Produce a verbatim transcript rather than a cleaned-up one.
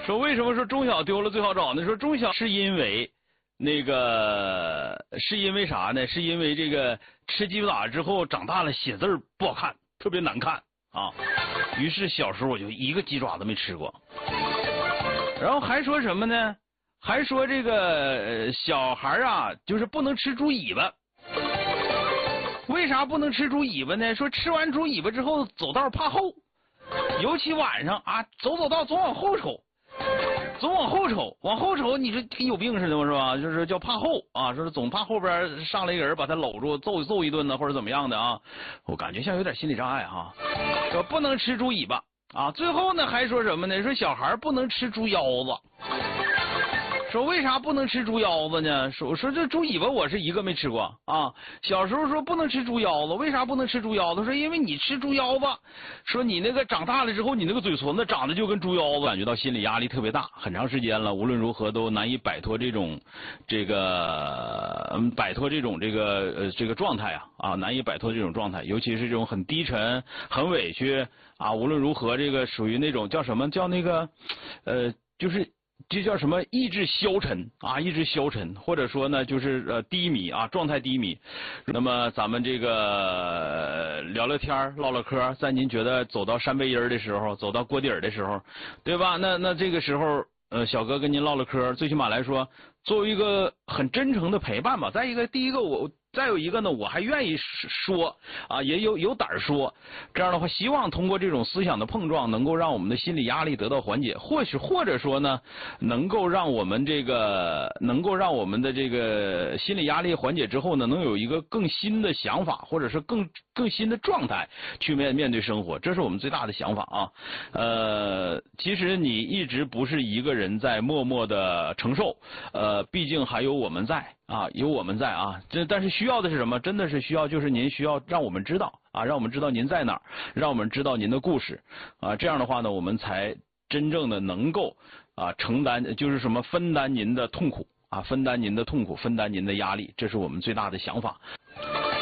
说为什么说中小丢了最好找呢？说中小是因为那个是因为啥呢？是因为这个吃鸡巴打之后长大了写字不好看，特别难看啊。于是小时候我就一个鸡爪都没吃过。然后还说什么呢？还说这个、呃、小孩啊，就是不能吃猪尾巴。为啥不能吃猪尾巴呢？说吃完猪尾巴之后走道怕后，尤其晚上啊，走走道总往后瞅，总往后瞅，往后瞅，你说跟有病似的吗？是吧？就是叫怕后啊，说是总怕后边上来一个人把他搂住，揍揍一顿呢，或者怎么样的啊？我感觉像有点心理障碍哈。说不能吃猪尾巴啊，最后呢还说什么呢？说小孩不能吃猪腰子。说为啥不能吃猪腰子呢？说说这猪尾巴我是一个没吃过啊。小时候说不能吃猪腰子，为啥不能吃猪腰子？说因为你吃猪腰子，说你那个长大了之后，你那个嘴唇子长得就跟猪腰子，感觉到心理压力特别大，很长时间了，无论如何都难以摆脱这种这个嗯摆脱这种这个呃这个状态啊啊，难以摆脱这种状态，尤其是这种很低沉、很委屈啊，无论如何这个属于那种叫什么叫那个呃就是。这叫什么？意志消沉啊，意志消沉，或者说呢，就是呃低迷啊，状态低迷。那么咱们这个聊聊天唠唠嗑，在您觉得走到山背阴的时候，走到锅底的时候，对吧？那那这个时候，呃，小哥跟您唠唠嗑，最起码来说，作为一个很真诚的陪伴吧。再一个，第一个我。再有一个呢，我还愿意说啊，也有有胆说。这样的话，希望通过这种思想的碰撞，能够让我们的心理压力得到缓解，或许或者说呢，能够让我们这个能够让我们的这个心理压力缓解之后呢，能有一个更新的想法，或者是更更新的状态去面面对生活，这是我们最大的想法啊。呃，其实你一直不是一个人在默默的承受，呃，毕竟还有我们在。啊，有我们在啊，这但是需要的是什么？真的是需要，就是您需要让我们知道啊，让我们知道您在哪儿，让我们知道您的故事啊，这样的话呢，我们才真正的能够啊承担，就是什么分担您的痛苦啊，分担您的痛苦，分担您的压力，这是我们最大的想法。